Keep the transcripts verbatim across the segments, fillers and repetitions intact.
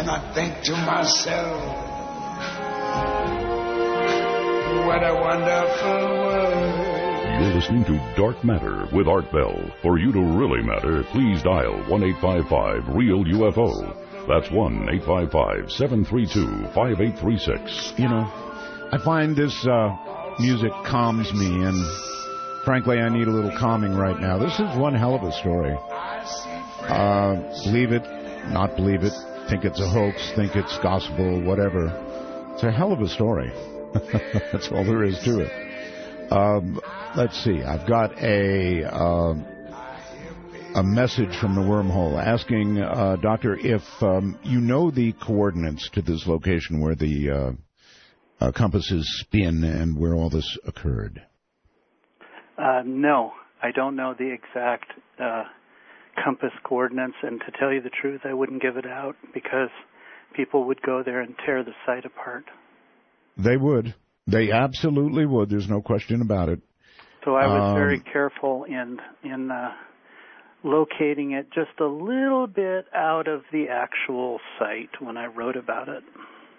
and I think to myself, what a wonderful world. You're listening to Dark Matter with Art Bell. For you to really matter, please dial one eight five five real U F O. That's one eight five five, seven three two, five eight three six. You know, I find this uh, music calms me, and frankly, I need a little calming right now. This is one hell of a story. Uh, believe it, not believe it, think it's a hoax, think it's gospel, whatever. It's a hell of a story. That's all there is to it. Um, let's see. I've got a uh, a message from the wormhole asking, uh, Doctor, if um, you know the coordinates to this location where the uh, uh, compasses spin and where all this occurred. Uh, no, I don't know the exact uh, compass coordinates, and to tell you the truth, I wouldn't give it out because people would go there and tear the site apart. They would. They absolutely would. There's no question about it. So I was um, very careful in in uh, locating it just a little bit out of the actual site when I wrote about it.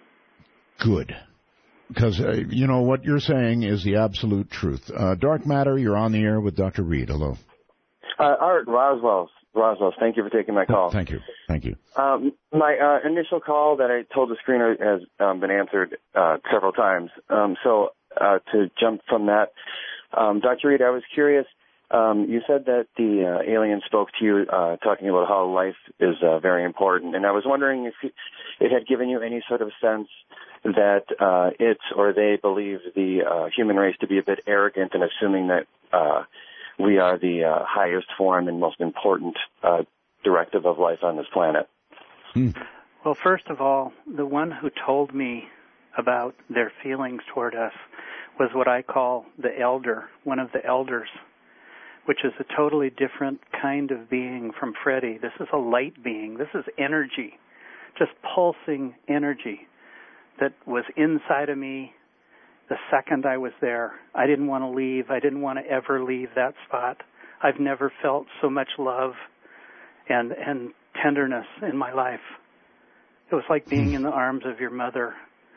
Good. Because, uh, you know, what you're saying is the absolute truth. Uh, Dark Matter, you're on the air with Doctor Reed. Hello. Uh, Art Roswell. Roswell, thank you for taking my call. Thank you. Thank you. Um, my uh, initial call that I told the screener has um, been answered uh, several times. Um, so uh, to jump from that, um, Doctor Reed, I was curious. Um, you said that the uh, alien spoke to you uh, talking about how life is uh, very important, and I was wondering if it had given you any sort of sense that uh, it or they believe the uh, human race to be a bit arrogant in assuming that uh, we are the uh, highest form and most important uh, directive of life on this planet. Hmm. Well, first of all, the one who told me about their feelings toward us was what I call the elder, one of the elders, which is a totally different kind of being from Freddie. This is a light being. This is energy, just pulsing energy that was inside of me the second I was there. I didn't want to leave. I didn't want to ever leave that spot. I've never felt so much love and and tenderness in my life. It was like being in the arms of your mother.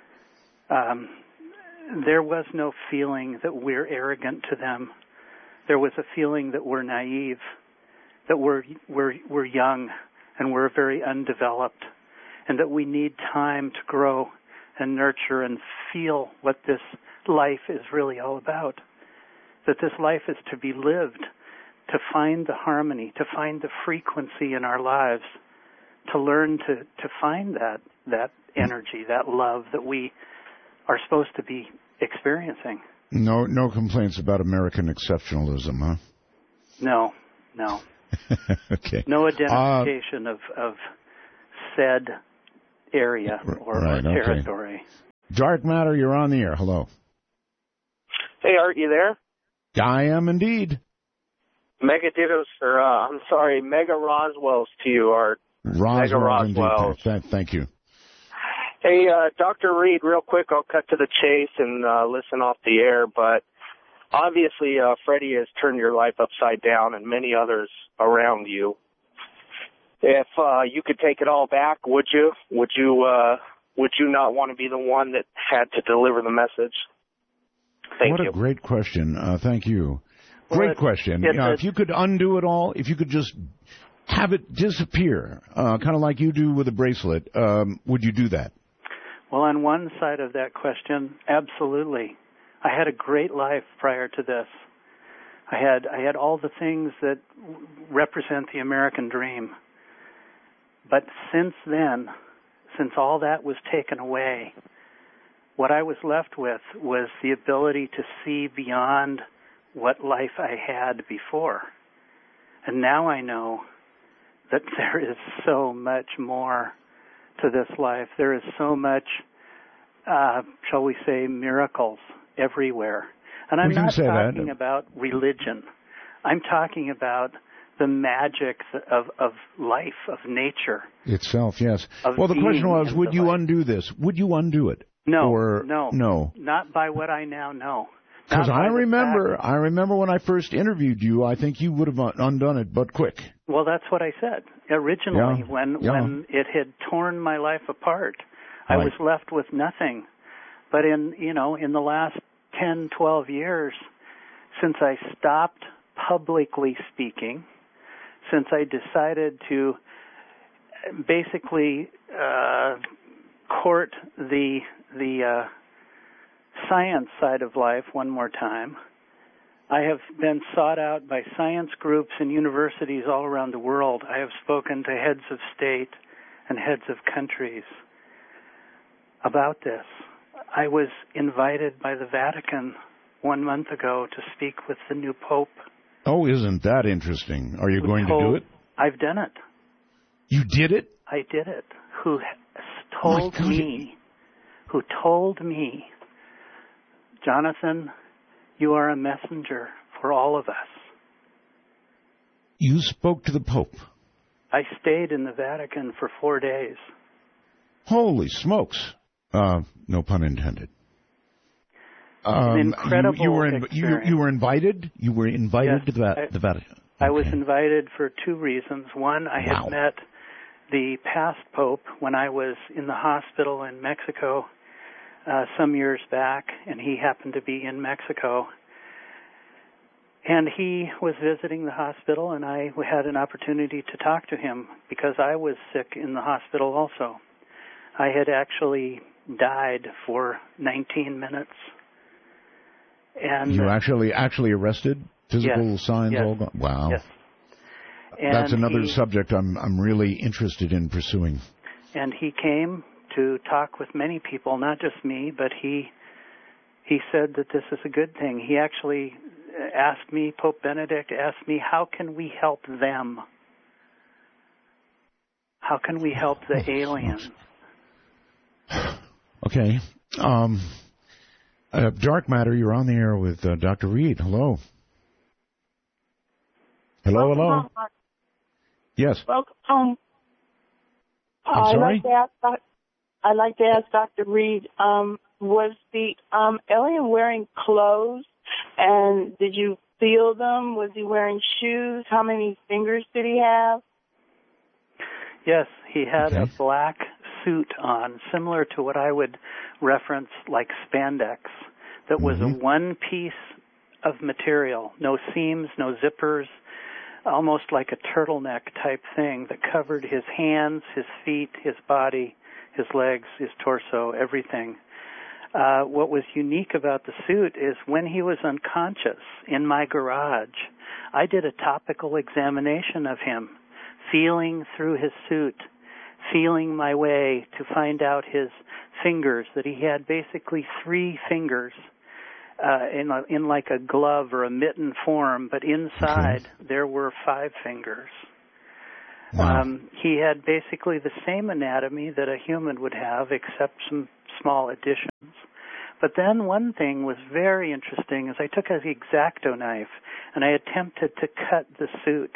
Um, there was no feeling that we're arrogant to them. There was a feeling that we're naive, that we're we're we're young and we're very undeveloped, and that we need time to grow and nurture and feel what this life is really all about. That this life is to be lived, to find the harmony, to find the frequency in our lives, to learn to, to find that that energy, that love that we are supposed to be experiencing. No, no complaints about American exceptionalism, huh? No, no. Okay. No identification uh, of of said area or, right, or okay. territory. Dark Matter, you're on the air. Hello. Hey, Art, you there? I am indeed. Mega dittos, or uh, I'm sorry, Mega Roswells to you, Art. Roswell, Mega Roswells. Th- thank you. Hey, uh, Doctor Reed, real quick, I'll cut to the chase and uh, listen off the air, but obviously uh, Freddie has turned your life upside down and many others around you. If uh, you could take it all back, would you? Would you uh, would you not want to be the one that had to deliver the message? Thank what you. What a great question. Uh, thank you. Great well, question. It, you know, it, if you could undo it all, if you could just have it disappear, uh, kind of like you do with a bracelet, um, would you do that? Well, on one side of that question, absolutely. I had a great life prior to this. I had I had all the things that represent the American dream. But since then, since all that was taken away, what I was left with was the ability to see beyond what life I had before. And now I know that there is so much more to this life. There is so much, uh, shall we say, miracles everywhere. And I'm we can not say talking that. about religion. I'm talking about the magic of, of life, of nature. Itself, yes. Of Well, the question being was, in would the you life. undo this? Would you undo it? No, or, no, no. Not by what I now know. Because I the remember, fact. I remember when I first interviewed you, I think you would have undone it, but quick. Well, that's what I said. originally Yeah. when Yeah. when it had torn my life apart. I Right. was left with nothing. But in, you know, in the last ten, twelve years, since I stopped publicly speaking, since I decided to basically uh, court the the uh, science side of life one more time, I have been sought out by science groups and universities all around the world. I have spoken to heads of state and heads of countries about this. I was invited by the Vatican one month ago to speak with the new Pope. Oh, isn't that interesting? Are you who going told, to do it? I've done it. You did it? I did it. Who Oh, told my God. me, who told me, Jonathan, you are a messenger for all of us. You spoke to the Pope. I stayed in the Vatican for four days. Holy smokes. Uh, no pun intended. Um, An incredible you, you, were in, you, experience. you were invited? You were invited Yes, to the, Va- I- the Vatican? I was Okay. invited for two reasons. One, I Wow. had met the past Pope when I was in the hospital in Mexico uh, some years back, and he happened to be in Mexico. And he was visiting the hospital, and I had an opportunity to talk to him because I was sick in the hospital also. I had actually died for nineteen minutes. And You actually actually arrested? Physical Yes, signs yes, all gone? Wow. Yes. And That's another he, subject I'm I'm really interested in pursuing. And he came to talk with many people, not just me, but he he said that this is a good thing. He actually asked me, Pope Benedict asked me, how can we help them? How can we help the aliens? Okay. Um, uh, Dark Matter, you're on the air with uh, Doctor Reed. Hello. Hello, Welcome hello. home, Mark. Yes. Welcome home. I'm I'd sorry? like to ask, Doc- I'd like to ask Doctor Reed, um, was the um, alien wearing clothes, and did you feel them? Was he wearing shoes? How many fingers did he have? Yes, he had Okay. a black suit on, similar to what I would reference like spandex, that was Mhm. a one piece of material, no seams, no zippers, almost like a turtleneck type thing that covered his hands, his feet, his body, his legs, his torso, everything. Uh, what was unique about the suit is when he was unconscious in my garage, I did a topical examination of him, feeling through his suit, feeling my way to find out his fingers, that he had basically three fingers uh, in, a, in like a glove or a mitten form, but inside Okay. there were five fingers. Wow. Um, he had basically the same anatomy that a human would have, except some small additions. But then one thing was very interesting is I took an X-Acto knife and I attempted to cut the suit.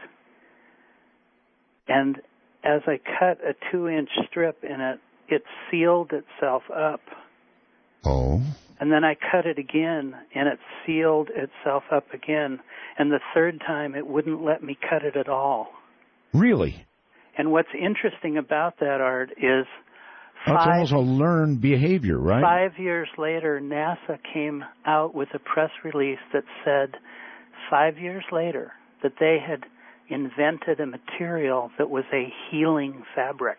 And as I cut a two-inch strip in it, it sealed itself up. Oh. And then I cut it again, and it sealed itself up again. And the third time, it wouldn't let me cut it at all. Really? And what's interesting about that, Art, is That's five, almost a learned behavior, right? five years later, NASA came out with a press release that said five years later that they had invented a material that was a healing fabric.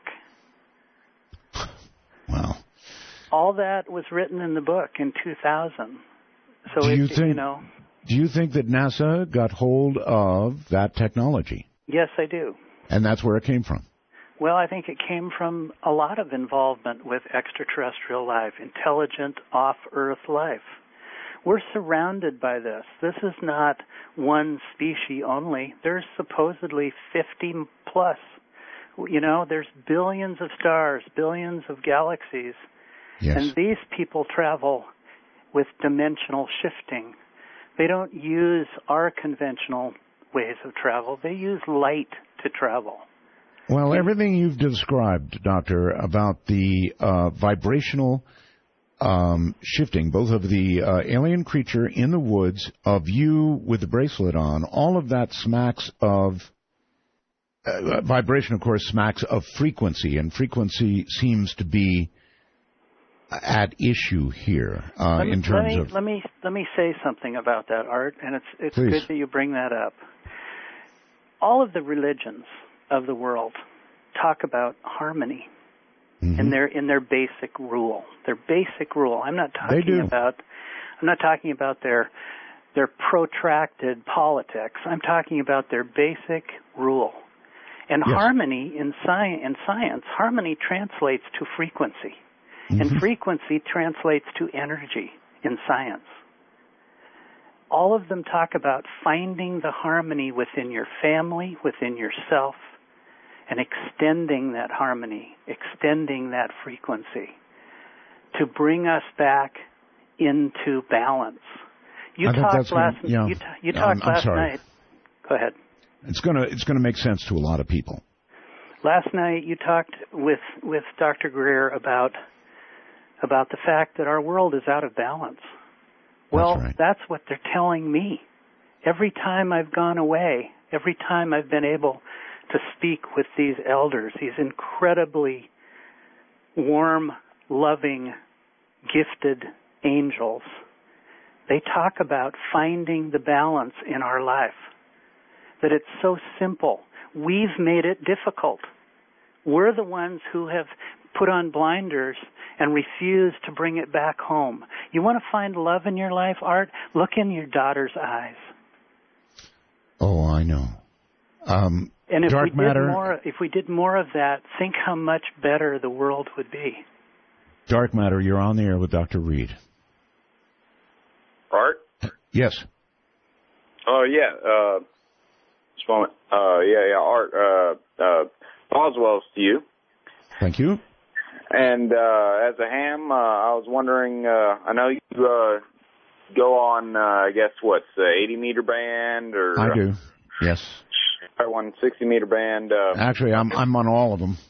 Wow. All that was written in the book in two thousand. So Do it, you think- you know, Do you think that NASA got hold of that technology? yes, I do. And that's where it came from? Well, I think it came from a lot of involvement with extraterrestrial life, intelligent off-Earth life. We're surrounded by this. This is not one species only. There's supposedly fifty plus. You know, there's billions of stars, billions of galaxies. Yes. And these people travel with dimensional shifting. They don't use our conventional ways of travel. They use light to travel. Well, everything you've described, Doctor, about the uh, vibrational um, shifting, both of the uh, alien creature in the woods, of you with the bracelet on, all of that smacks of uh, vibration, of course, smacks of frequency, and frequency seems to be at issue here uh, let me, in terms let me, of. Let me let me say something about that, Art, and it's it's Please. good that you bring that up. All of the religions of the world talk about harmony Mm-hmm. in their in their basic rule. Their basic rule. I'm not They talking do. about. I'm not talking about their their protracted politics. I'm talking about their basic rule. And Yes. harmony in science, in science, harmony translates to frequency, Mm-hmm. and frequency translates to energy in science. All of them talk about finding the harmony within your family, within yourself, and extending that harmony, extending that frequency to bring us back into balance. You I think talked that's gonna- last yeah. you, t- you I'm- talked I'm last sorry. night. Go ahead. It's gonna it's gonna make sense to a lot of people. Last night you talked with with Doctor Greer about about the fact that our world is out of balance. Well, That's right. that's what they're telling me. Every time I've gone away, every time I've been able to speak with these elders, these incredibly warm, loving, gifted angels, they talk about finding the balance in our life. That it's so simple. We've made it difficult. We're the ones who have put on blinders and refused to bring it back home. You want to find love in your life, Art? Look in your daughter's eyes. Oh, I know. Um, And if dark we did matter. more, if we did more of that, think how much better the world would be. Dark matter. You're on the air with Doctor Reed. Art? Yes. Oh, yeah. Uh, just a moment. Uh, yeah, yeah, Art. Uh, uh, Boswell's to you. Thank you. And uh, as a ham, uh, I was wondering, uh, I know you uh, go on, uh, I guess, what's the eighty meter band? Or I do. Yes. Uh, one sixty meter band. Uh, Actually, I'm I'm on all of them.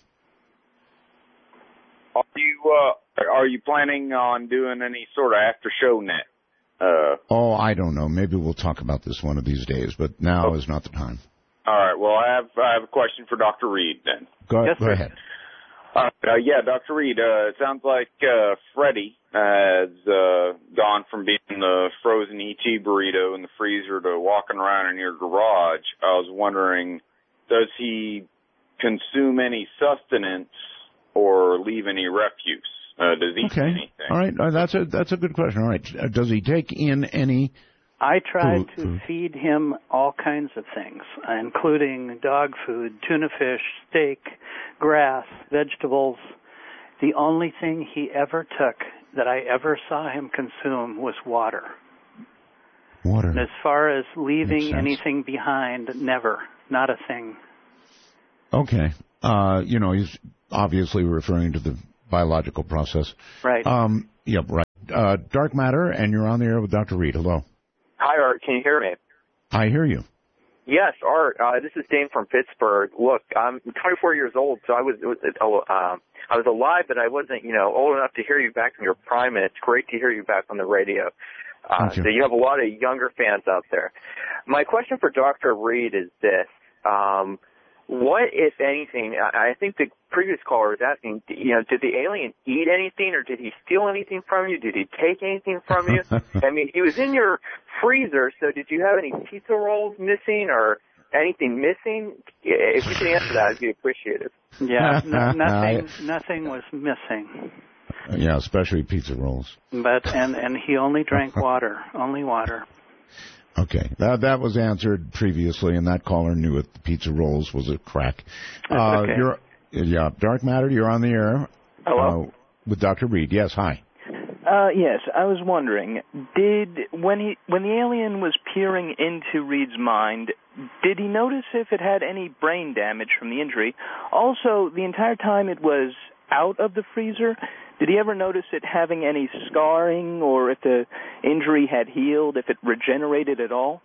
are you uh, are you planning on doing any sort of after show net? Uh, Oh, I don't know. Maybe we'll talk about this one of these days, but now Oh. is not the time. all right. Well, I have I have a question for Doctor Reed then. Go, Yes, go sir. ahead. Uh, uh, yeah, Doctor Reed, uh, it sounds like uh, Freddie has uh, gone from being the frozen E T burrito in the freezer to walking around in your garage. I was wondering, does he consume any sustenance or leave any refuse? Uh, does he eat Okay. anything? All right. Uh, that's a that's a good question. All right. Uh, Does he take in any? I tried Food, to food. feed him all kinds of things, uh, including dog food, tuna fish, steak, grass, vegetables. The only thing he ever took that I ever saw him consume was water. Water. And as far as Makes leaving sense. anything behind, never. Not a thing. Okay. Uh, you know, he's obviously referring to the biological process. Right. Um. Yep. Right. Uh, dark matter, and you're on the air with Doctor Reed. Hello. Hi, Art. Can you hear me? I hear you. Yes, Art. Uh, this is Dane from Pittsburgh. Look, I'm twenty-four years old, so I was oh, um, I was alive, but I wasn't, you know, old enough to hear you back in your prime. And it's great to hear you back on the radio. Uh, Thank you. So you have a lot of younger fans out there. My question for Doctor Reed is this: um, what, if anything? I I think the previous caller was asking, you know, did the alien eat anything, or did he steal anything from you? Did he take anything from you? I mean, he was in your freezer, so did you have any pizza rolls missing or anything missing? If you could answer that, I'd be appreciative. Yeah, no, nothing, nothing was missing. Yeah, especially pizza rolls. But and and he only drank water, only water. Okay, that that was answered previously, and that caller knew it. The pizza rolls was a crack. That's Uh, okay. You're, yeah, dark matter. You're on the air. Hello? Uh, with Doctor Reed. Yes. Hi. Uh, yes, I was wondering, did when he when the alien was peering into Reed's mind, did he notice if it had any brain damage from the injury? Also, the entire time it was out of the freezer, did he ever notice it having any scarring, or if the injury had healed, if it regenerated at all?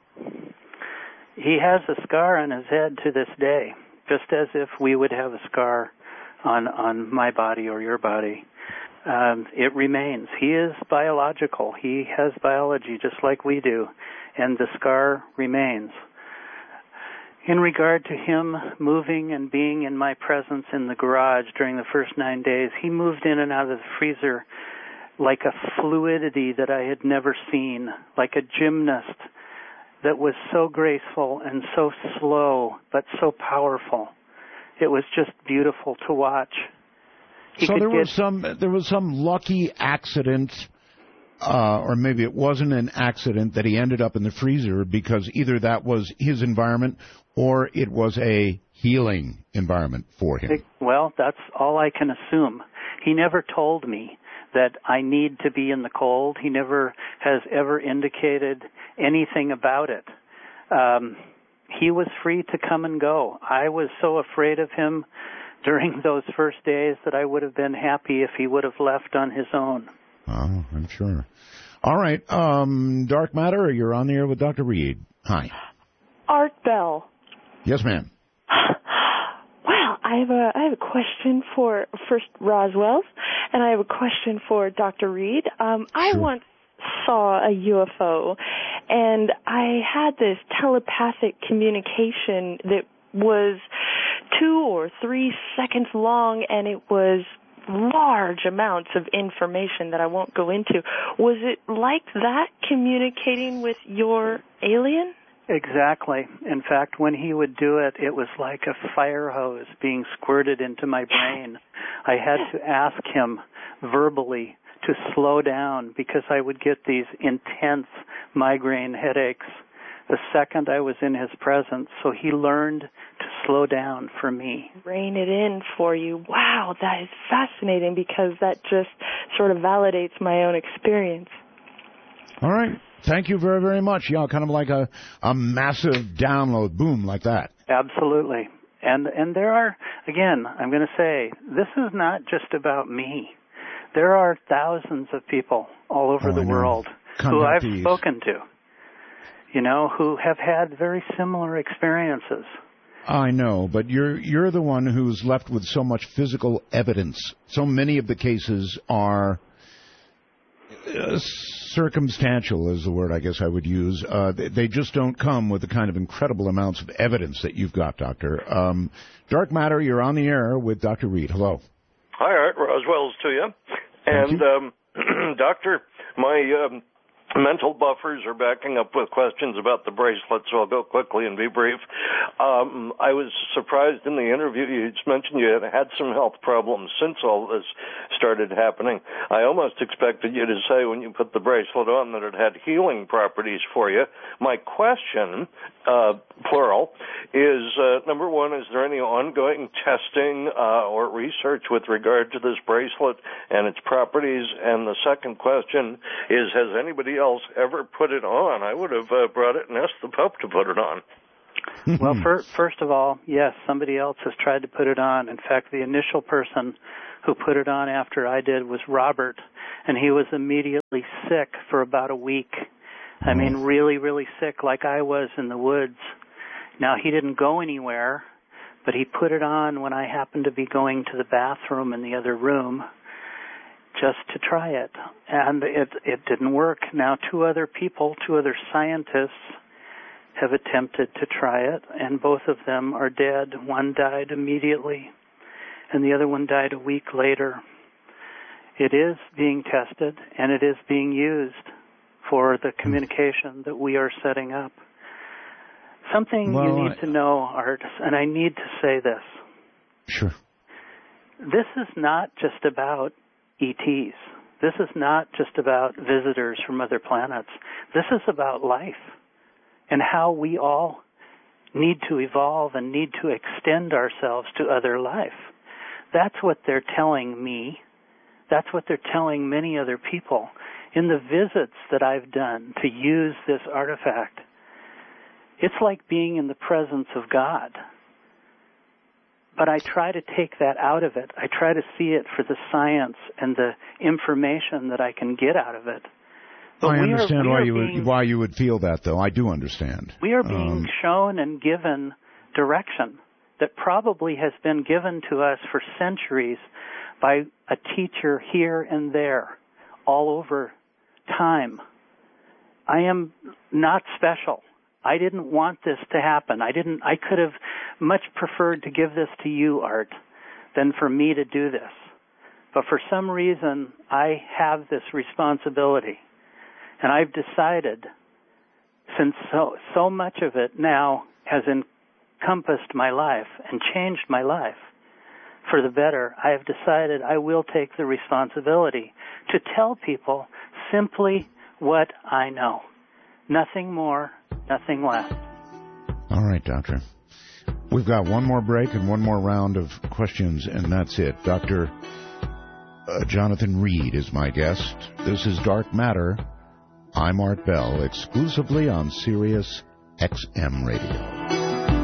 He has a scar on his head to this day, just as if we would have a scar on on my body or your body. Um, it remains. He is biological. He has biology just like we do, and the scar remains. In regard to him moving and being in my presence in the garage during the first nine days, he moved in and out of the freezer like a fluidity that I had never seen, like a gymnast that was so graceful and so slow, but so powerful. It was just beautiful to watch. He so there get... was some there was some lucky accident, uh, or maybe it wasn't an accident that he ended up in the freezer, because either that was his environment or it was a healing environment for him. Well, that's all I can assume. He never told me that I need to be in the cold. He never has ever indicated anything about it. Um, he was free to come and go. I was so afraid of him during those first days that I would have been happy if he would have left on his own. Oh, I'm sure. All right. Um, Dark Matter, you're on the air with Doctor Reed. Hi. Art Bell. Yes, ma'am. Wow, I have a I have a question for first Roswell's, and I have a question for Doctor Reed. Um, I Sure. once saw a U F O, and I had this telepathic communication that was two or three seconds long, and it was large amounts of information that I won't go into. Was it like that, communicating with your alien? Exactly. In fact, when he would do it, it was like a fire hose being squirted into my brain. I had to ask him verbally to slow down because I would get these intense migraine headaches the second I was in his presence. So he learned to slow down for me. Rein it in for you. Wow, that is fascinating, because that just sort of validates my own experience. All right. Thank you very, very much. Yeah, kind of like a, a massive download, boom, like that. Absolutely. And and there are, again, I'm going to say, this is not just about me. There are thousands of people all over oh, the world who I've these. spoken to, you know, who have had very similar experiences. I know, but you're you're the one who's left with so much physical evidence. So many of the cases are uh, circumstantial, is the word I guess I would use. Uh, they, they just don't come with the kind of incredible amounts of evidence that you've got, Doctor. Um, Dark Matter, you're on the air with Doctor Reed. Hello. Hi, Art. Roswell's to you. Thank and, you. Um, Doctor, my um, mental buffers are backing up with questions about the bracelet, so I'll go quickly and be brief. Um, I was surprised in the interview you mentioned you had had some health problems since all this started happening. I almost expected you to say when you put the bracelet on that it had healing properties for you. My question, uh, plural, is, uh, number one, is there any ongoing testing uh, or research with regard to this bracelet and its properties? And the second question is, has anybody else ever put it on? I would have uh, brought it and asked the Pope to put it on. Well, for, first of all, yes, somebody else has tried to put it on. In fact, the initial person who put it on after I did was Robert, and he was immediately sick for about a week. I mean, really, really sick, like I was in the woods. Now, he didn't go anywhere, but he put it on when I happened to be going to the bathroom in the other room just to try it. And it it didn't work. Now, two other people, two other scientists have attempted to try it, and both of them are dead. One died immediately, and the other one died a week later. It is being tested, and it is being used for the communication that we are setting up. Something well, you need I... to know, Art, and I need to say this. Sure. This is not just about E Ts. This is not just about visitors from other planets. This is about life and how we all need to evolve and need to extend ourselves to other life. That's what they're telling me. That's what they're telling many other people. In the visits that I've done to use this artifact, it's like being in the presence of God. But I try to take that out of it. I try to see it for the science and the information that I can get out of it. But I we understand are, why you being, would why you would feel that, though. I do understand. We are being um, shown and given direction that probably has been given to us for centuries by a teacher here and there, all over time. I am not special. I didn't want this to happen. I didn't. I could have much preferred to give this to you, Art, than for me to do this. But for some reason, I have this responsibility. And I've decided, since so, so much of it now has encompassed my life and changed my life for the better, I have decided I will take the responsibility to tell people simply what I know. Nothing more, nothing less. All right, Doctor. We've got one more break and one more round of questions, and that's it. Doctor Uh, Jonathan Reed is my guest. This is Dark Matter. I'm Art Bell, exclusively on Sirius X M Radio.